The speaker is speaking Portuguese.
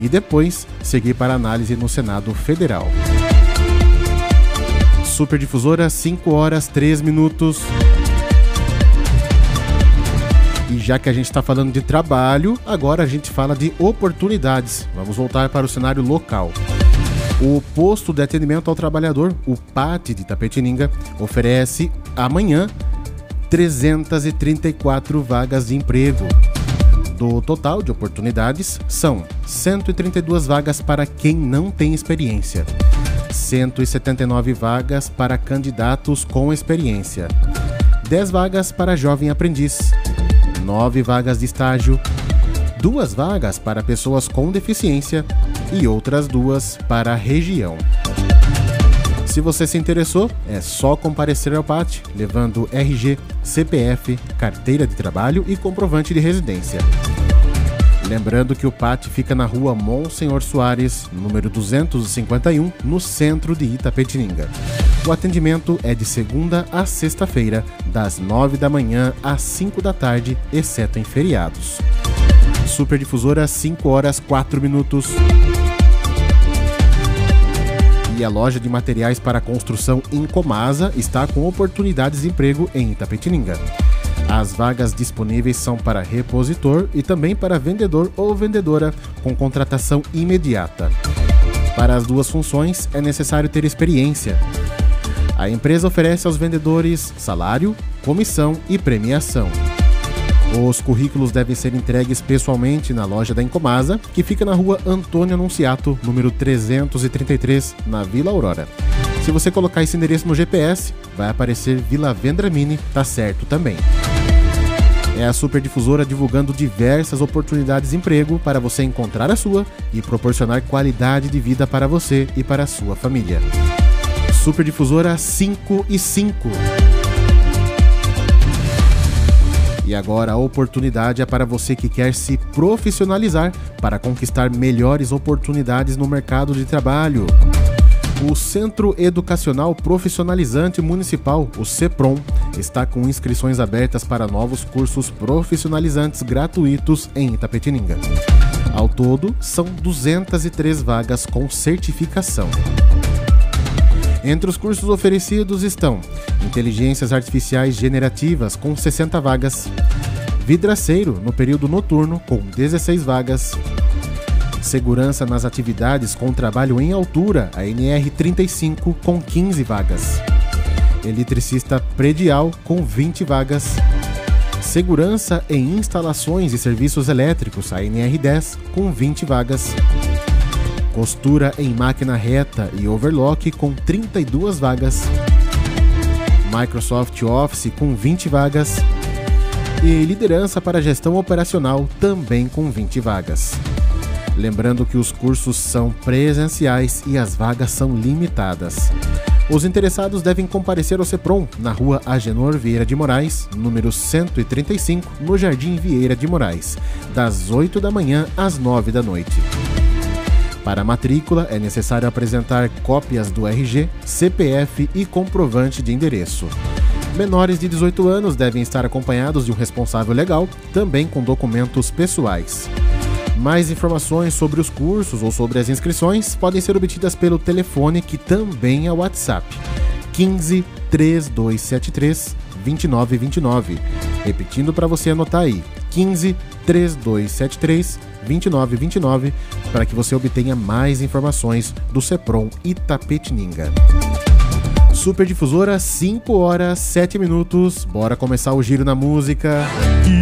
e depois seguir para análise no Senado Federal. Superdifusora, 5 horas 3 minutos. E já que a gente está falando de trabalho, agora a gente fala de oportunidades. Vamos voltar para o cenário local. O Posto de Atendimento ao Trabalhador, o PAT de Itapetininga, oferece amanhã 334 vagas de emprego. Do total de oportunidades, são 132 vagas para quem não tem experiência, 179 vagas para candidatos com experiência, 10 vagas para jovem aprendiz, 9 vagas de estágio, 2 vagas para pessoas com deficiência e outras 2 para a região. Se você se interessou, é só comparecer ao PAT, levando RG, CPF, carteira de trabalho e comprovante de residência. Lembrando que o PAT fica na rua Monsenhor Soares, número 251, no centro de Itapetininga. O atendimento é de segunda a sexta-feira, das 9 da manhã às 5 da tarde, exceto em feriados. Superdifusora, 5 horas 4 minutos. E a loja de materiais para construção Incomasa está com oportunidades de emprego em Itapetininga. As vagas disponíveis são para repositor e também para vendedor ou vendedora com contratação imediata. Para as 2 funções é necessário ter experiência. A empresa oferece aos vendedores salário, comissão e premiação. Os currículos devem ser entregues pessoalmente na loja da Incomasa, que fica na rua Antônio Anunciato, número 333, na Vila Aurora. Se você colocar esse endereço no GPS, vai aparecer Vila Vendramini, tá certo também. É a Superdifusora divulgando diversas oportunidades de emprego para você encontrar a sua e proporcionar qualidade de vida para você e para a sua família. Superdifusora 5 e 5. E agora a oportunidade é para você que quer se profissionalizar para conquistar melhores oportunidades no mercado de trabalho. O Centro Educacional Profissionalizante Municipal, o CEPROM, está com inscrições abertas para novos cursos profissionalizantes gratuitos em Itapetininga. Ao todo, são 203 vagas com certificação. Entre os cursos oferecidos estão Inteligências Artificiais Generativas, com 60 vagas, Vidraceiro, no período noturno, com 16 vagas, Segurança nas Atividades com Trabalho em Altura, a NR35, com 15 vagas, Eletricista Predial, com 20 vagas, Segurança em Instalações e Serviços Elétricos, a NR10, com 20 vagas, Costura em Máquina Reta e Overlock, com 32 vagas, Microsoft Office, com 20 vagas, e Liderança para Gestão Operacional, também com 20 vagas. Lembrando que os cursos são presenciais e as vagas são limitadas. Os interessados devem comparecer ao CEPROM, na rua Agenor Vieira de Moraes, número 135, no Jardim Vieira de Moraes, das 8 da manhã às 9 da noite. Para a matrícula, é necessário apresentar cópias do RG, CPF e comprovante de endereço. Menores de 18 anos devem estar acompanhados de um responsável legal, também com documentos pessoais. Mais informações sobre os cursos ou sobre as inscrições podem ser obtidas pelo telefone, que também é o WhatsApp, 15 3273 2929. Repetindo para você anotar aí, 15 3273 2929, para que você obtenha mais informações do CEPROM Itapetininga. Superdifusora, 5 horas 7 minutos. Bora começar o giro na música.